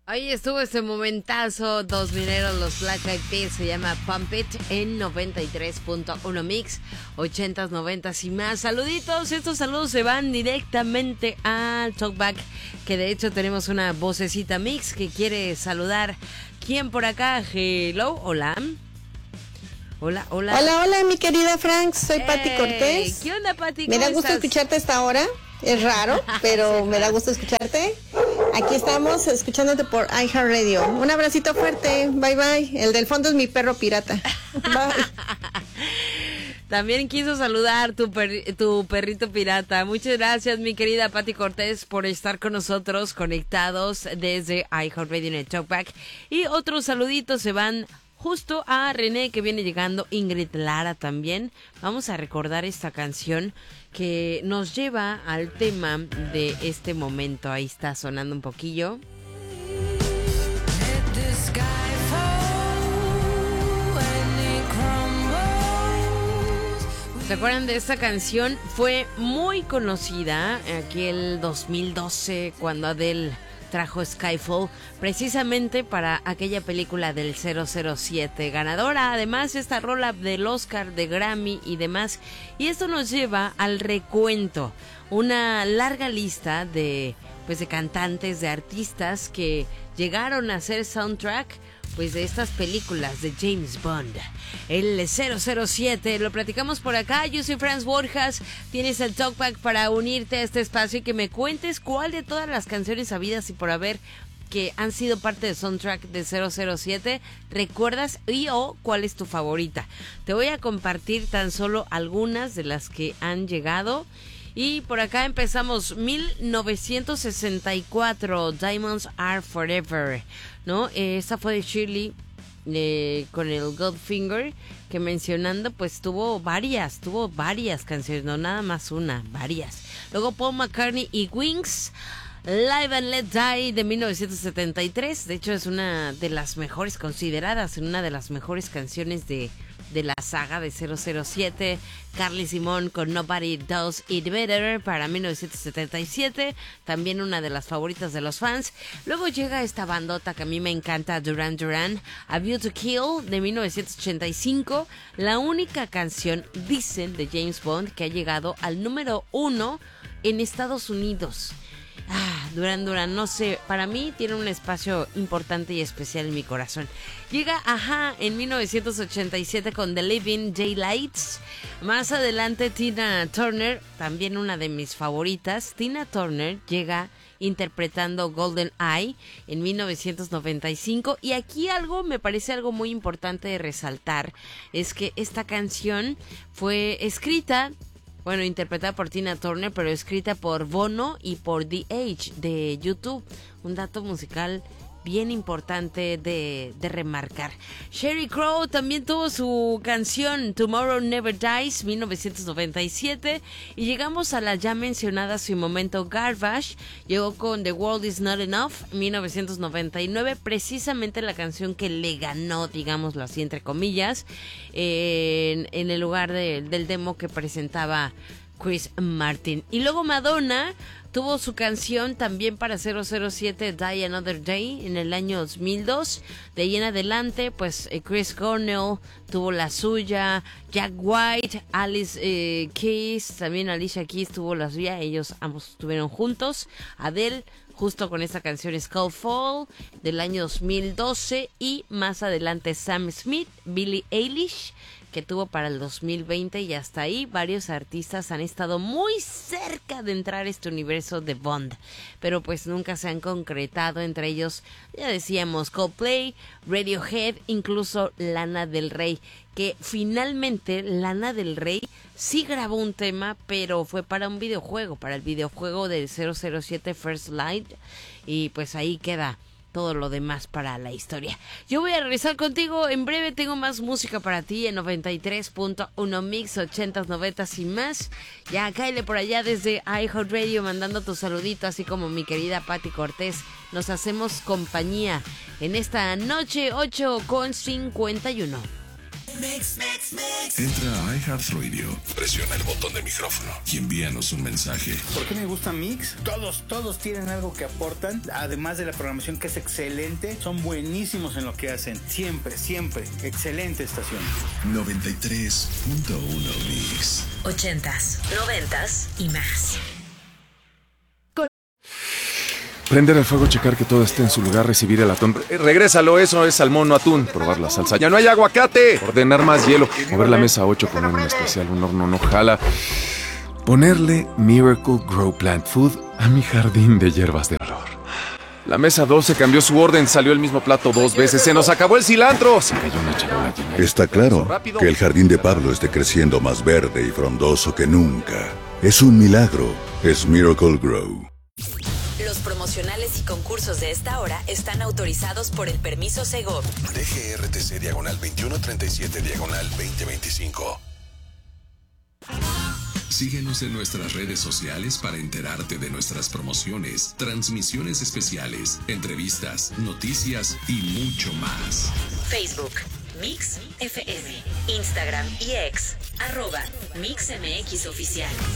Ahí estuvo ese momentazo, dos mineros, los Black Eyed Peas, se llama Pump It en 93.1 Mix, 80s, 90s y más. Saluditos, estos saludos se van directamente al Talkback, que de hecho tenemos una vocecita Mix que quiere saludar. ¿Quién por acá? Hello, hola. Hola, hola. Hola, hola, mi querida Frank, soy Pati Cortés. ¿Qué onda, Pati? Me da gusto escucharte a esta hora, es raro, pero me da gusto escucharte. Aquí estamos escuchándote por iHeartRadio. Un abracito fuerte, bye bye. El del fondo es mi perro pirata. Bye. También quiso saludar tu perrito pirata. Muchas gracias, mi querida Pati Cortés, por estar con nosotros conectados desde iHeartRadio en el Talkback. Y otros saluditos se van justo a René, que viene llegando, Ingrid Lara también. Vamos a recordar esta canción que nos lleva al tema de este momento. Ahí está sonando un poquillo. ¿Se acuerdan de esta canción? Fue muy conocida aquel 2012 cuando Adele trajo Skyfall precisamente para aquella película del 007, ganadora además esta rola del Oscar, de Grammy y demás. Y esto nos lleva al recuento, una larga lista de cantantes, de artistas que llegaron a hacer soundtrack de estas películas de James Bond. El 007, lo platicamos por acá. Yo soy Franz Borjas. Tienes el Talkback para unirte a este espacio y que me cuentes cuál de todas las canciones habidas y por haber que han sido parte del soundtrack de 007 recuerdas y o cuál es tu favorita. Te voy a compartir tan solo algunas de las que han llegado. Y por acá empezamos 1964, Diamonds Are Forever, ¿no? Esta fue de Shirley con el Goldfinger, que mencionando tuvo varias canciones, no nada más una, varias. Luego Paul McCartney y Wings, Live and Let Die de 1973, de hecho es una de las mejores consideradas, una de las mejores canciones de la saga de 007. Carly Simon con Nobody Does It Better para 1977, también una de las favoritas de los fans. Luego llega esta bandota que a mí me encanta, Duran Duran, A View to Kill de 1985, la única canción, dicen, de James Bond que ha llegado al número 1 en Estados Unidos. Duran Duran, no sé, para mí tiene un espacio importante y especial en mi corazón. Llega Ajá en 1987 con The Living Daylights. Más adelante Tina Turner, también una de mis favoritas. Tina Turner llega interpretando Golden Eye en 1995. Y aquí me parece algo muy importante de resaltar, es que esta canción fue escrita, interpretada por Tina Turner, pero escrita por Bono y por The Edge de YouTube. Un dato musical bien importante de remarcar. Sheryl Crow también tuvo su canción Tomorrow Never Dies, 1997. Y llegamos a la ya mencionada hace un momento Garbage. Llegó con The World Is Not Enough, 1999. Precisamente la canción que le ganó, digámoslo así, entre comillas, en el lugar del demo que presentaba Chris Martin. Y luego Madonna tuvo su canción también para 007, Die Another Day, en el año 2002. De ahí en adelante, Chris Cornell tuvo la suya, Jack White, Alice Keys, también Alicia Keys tuvo la suya, ellos ambos estuvieron juntos. Adele, justo con esta canción Skullfall, del año 2012. Y más adelante Sam Smith, Billie Eilish, que tuvo para el 2020, y hasta ahí varios artistas han estado muy cerca de entrar a este universo de Bond, pero nunca se han concretado, entre ellos, ya decíamos, Coldplay, Radiohead, incluso Lana Del Rey, que finalmente Lana Del Rey sí grabó un tema, pero fue para un videojuego, para el videojuego del 007 First Light, y ahí queda todo lo demás para la historia. Yo voy a regresar contigo en breve. Tengo más música para ti en 93.1 Mix, 80s, 90s y más. Ya cáele por allá desde iHeartRadio mandando tu saludito, así como mi querida Pati Cortés. Nos hacemos compañía en esta noche 8:51. Entra a iHeartRadio, presiona el botón de micrófono y envíanos un mensaje. ¿Por qué me gusta Mix? Todos tienen algo que aportan, además de la programación que es excelente, son buenísimos en lo que hacen, siempre, excelente estación. 93.1 Mix. 80s, 90s y más. Prender el fuego, checar que todo esté en su lugar, recibir el atún. Regrésalo, eso es salmón, no atún. Probar la salsa. ¡Ya no hay aguacate! Ordenar más hielo. Mover la mesa 8 con un especial, un horno no jala. Ponerle Miracle Grow Plant Food a mi jardín de hierbas de olor. La mesa 12 cambió su orden, salió el mismo plato 2 veces. ¡Se nos acabó el cilantro! Se cayó una charola llena. Está claro que el jardín de Pablo esté creciendo más verde y frondoso que nunca. Es un milagro. Es Miracle Grow. Los promocionales y concursos de esta hora están autorizados por el permiso Segov. DGRTC /2137/2025. Síguenos en nuestras redes sociales para enterarte de nuestras promociones, transmisiones especiales, entrevistas, noticias y mucho más. Facebook, Mix FM, Instagram y X, @MixMX Oficial.